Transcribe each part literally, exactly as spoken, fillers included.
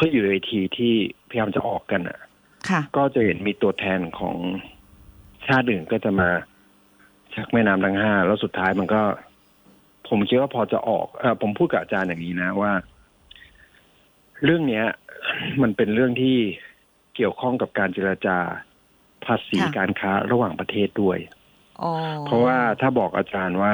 เคยอยู่ในทีที่พยายามจะออกกันอ่ะก็จะเห็นมีตัวแทนของชาติอื่นก็จะมาชักแม่น้ำทั้งห้าแล้วสุดท้ายมันก็ผมคิดว่าพอจะออกเออผมพูดกับอาจารย์อย่างนี้นะว่าเรื่องเนี้ยมันเป็นเรื่องที่เกี่ยวข้องกับการเจรจาภาษีการค้าระหว่างประเทศด้วยเพราะว่าถ้าบอกอาจารย์ว่า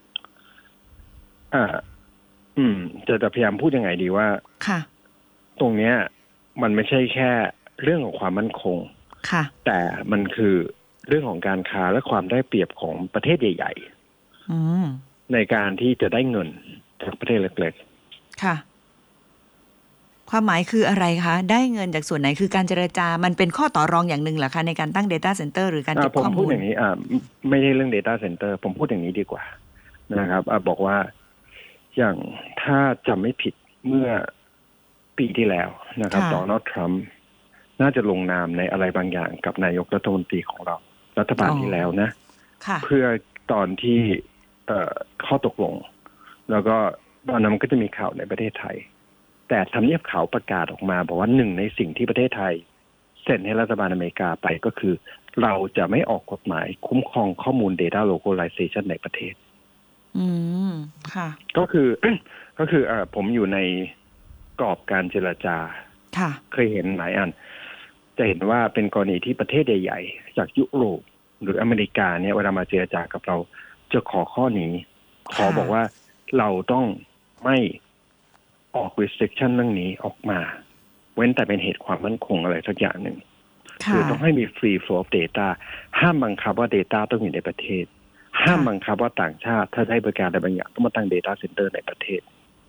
อ่าอืมจะจะพยายามพูดยังไงดีว่าตรงเนี้ยมันไม่ใช่แค่เรื่องของความมั่นคงแต่มันคือเรื่องของการค้าและความได้เปรียบของประเทศใหญ่ๆในการที่จะได้เงินจากประเทศเล็กๆค่ะความหมายคืออะไรคะได้เงินจากส่วนไหนคือการเจรจามันเป็นข้อต่อรองอย่างหนึ่งเหรอคะในการตั้ง data center หรือการเก็บข้อมูลผมพูดอย่างนี้อ่าไม่ใช่เรื่อง data center ผมพูดอย่างนี้ดีกว่านะครับอ่าบอกว่าอย่างถ้าจำไม่ผิดเมื่อปีที่แล้วนะครับโดนัลด์ทรัมป์น่าจะลงนามในอะไรบางอย่างกับนายกรัฐมนตรีของเรารัฐบาลที่แล้วนะเพื่อตอนที่เอ่อข้อตกลงแล้วก็ตอนนั้นก็จะมีข่าวในประเทศไทยแต่ทำเนียบขาวประกาศออกมาบอกว่าหนึ่งในสิ่งที่ประเทศไทยเซ็นให้รัฐบาลอเมริกาไปก็คือเราจะไม่ออกกฎหมายคุ้มครองข้อมูล data localization ในประเทศอืมค่ะก็คือ ก็คือเอ่อผมอยู่ในกรอบการเจรจาค่ะเคยเห็นหลายอันจะเห็นว่าเป็นกรณีที่ประเทศใหญ่ๆจากยุโรปหรืออเมริกาเนี่ยเวลามาเจรจากับเราจะขอข้อนี้ขอบอกว่าเราต้องไม่ออก restriction เรื่องนี้ออกมาเว้นแต่เป็นเหตุความมั่นคงอะไรสักอย่างหนึ่งคือต้องให้มี free flow of data ห้ามบังคับว่า data ต้องอยู่ในประเทศห้ามบังคับว่าต่างชาติถ้าได้บริการอะไรบางอย่างต้องมาตั้ง data center ในประเทศ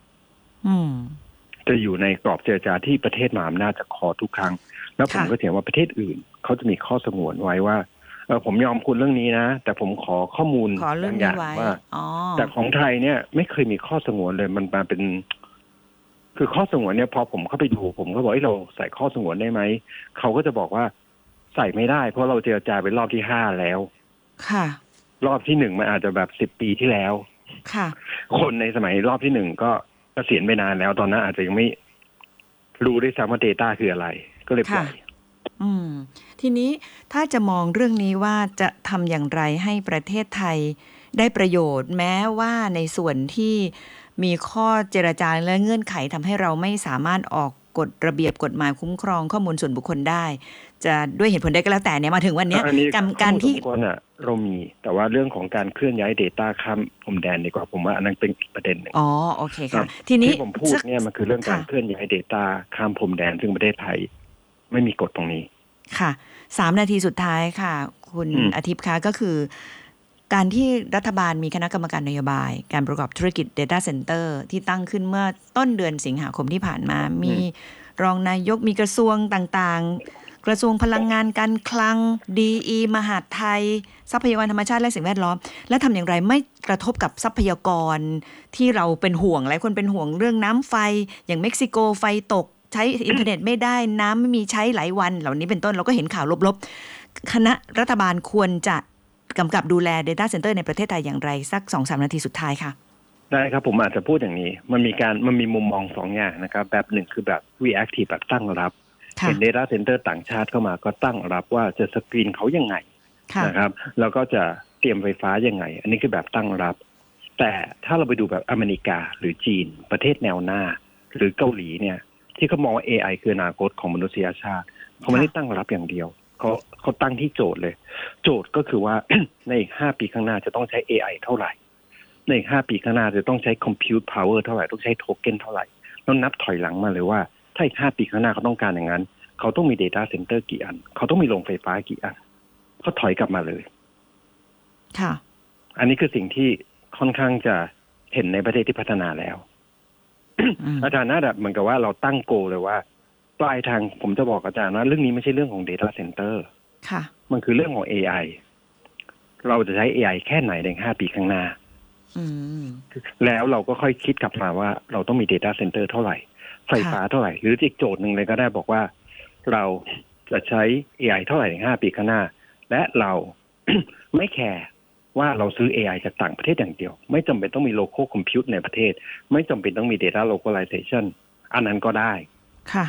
จะอยู่ในกรอบเจรจาที่ประเทศมหาอำนาจจะขอทุกครั้งแล้วผมก็เห็นว่าประเทศอื่นเขาจะมีข้อสงวนไว้ว่าเออผมยอมคุณเรื่องนี้นะแต่ผมขอข้อมูลบางอย่างว่าแต่ของไทยเนี่ยไม่เคยมีข้อสงวนเลยมันมาเป็นคือข้อสงวนเนี่ยพอผมเข้าไปดูผมก็บอกให้เราใส่ข้อสงวนได้ไหมเขาก็จะบอกว่าใส่ไม่ได้เพราะเราเจรจาเป็นรอบที่ห้าแล้วค่ะรอบที่หนึ่งมันอาจจะแบบสิบปีที่แล้วค่ะคนในสมัยรอบที่หนึ่งก็เกษียณไปนานแล้วตอนนั้นอาจจะยังไม่รู้ด้วยซ้ำว่า data คืออะไรก็เลยปล่อยอืมทีนี้ถ้าจะมองเรื่องนี้ว่าจะทำอย่างไรให้ประเทศไทยได้ประโยชน์แม้ว่าในส่วนที่มีข้อเจรจาและเงื่อนไขทำให้เราไม่สามารถออกกฎระเบียบกฎหมายคุ้มครองข้อมูลส่วนบุคคลได้จะด้วยเหตุผลใดก็แล้วแต่เนี่ยมาถึงวันนี้การที่คนอ่ะเรามีแต่ว่าเรื่องของการเคลื่อนย้าย data ข้ามพรมแดนดีกว่าผมว่าอันนั้นเป็นประเด็นหนึ่งอ๋อโอเคค่ะทีนี้ที่ผมพูดเนี่ยมันคือเรื่องการเคลื่อนย้าย data ข้ามพรมแดนซึ่งประเทศไทยไม่มีกฎตรงนี้ค่ะสามนาทีสุดท้ายค่ะคุณอาทิตย์คะก็คือการที่รัฐบาลมีคณะกรรมการนโยบายการประกอบธุรกิจ Data Center ที่ตั้งขึ้นเมื่อต้นเดือนสิงหาคมที่ผ่านมามีรองนายกมีกระทรวงต่างๆกระทรวงพลังงานการคลัง ดี อี มหาดไทยทรัพยากรธรรมชาติและสิ่งแวดล้อมและทำอย่างไรไม่กระทบกับทรัพยากรที่เราเป็นห่วงหลายคนเป็นห่วงเรื่องน้ำไฟอย่างเม็กซิโกไฟตกใช้อินเทอร์เน็ตไม่ได้น้ำไม่มีใช้หลายวันเหล่านี้เป็นต้นเราก็เห็นข่าวลบๆคณะรัฐบาลควรจะกำกับดูแล Data Center ในประเทศไทยอย่างไรสัก สองถึงสาม นาทีสุดท้ายค่ะได้ครับผมอาจจะพูดอย่างนี้มันมีการมันมีมุมมองสองอย่างนะครับแบบหนึ่งคือแบบ reactive แบบตั้งรับเห็น Data Center ต่างชาติเข้ามาก็ตั้งรับว่าจะสกรีนเขายังไงนะครับแล้วก็จะเตรียมไฟฟ้ายังไงอันนี้คือแบบตั้งรับแต่ถ้าเราไปดูแบบอเมริกาหรือจีนประเทศแนวหน้าหรือเกาหลีเนี่ยที่เขามองว่า เอ ไอ คืออนาคตของมนุษยชาติเขาไม่ได้ตั้งรับอย่างเดียวเขาเขาตั้งที่โจทย์เลยโจทย์ก็คือว่า ในอีกห้าปีข้างหน้าจะต้องใช้ เอ ไอ เท่าไหร่ในอีกห้าปีข้างหน้าจะต้องใช้ compute power เท่าไหร่ต้องใช้โทเค็นเท่าไหร่แล้วนับถอยหลังมาเลยว่าถ้าอีกห้าปีข้างหน้าเขาต้องการอย่างนั้นเขาต้องมี data center กี่อันเขาต้องมีโรงไฟฟ้ากี่อันเขาถอยกลับมาเลยค่ะอันนี้คือสิ่งที่ค่อนข้างจะเห็นในประเทศที่พัฒนาแล้ว อาจารย์น่าจะเหมือนกับว่าเราตั้งโกเลยว่าปลายทางผมจะบอกอาจารย์ว่าเรื่องนี้ไม่ใช่เรื่องของ data center ค่ะมันคือเรื่องของ เอ ไอ เราจะใช้ เอ ไอ แค่ไหนในห้าปีข้างหน้าแล้วเราก็ค่อยคิดกลับมาว่าเราต้องมี data center เท่าไหร่ไฟฟ้าเท่าไหร่หรืออีกโจทย์หนึ่งเลยก็ได้บอกว่าเราจะใช้ เอ ไอ เท่าไหร่ในห้าปีข้างหน้าและเรา ไม่แคร์ว่าเราซื้อ เอ ไอ จากต่างประเทศอย่างเดียวไม่จำเป็นต้องมี local compute ในประเทศไม่จำเป็นต้องมี data localization อันนั้นก็ได้